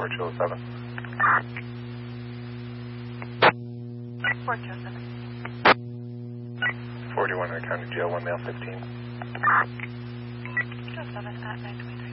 4207. 4207. 41 County Jail, 1 male 15. 207 at 920.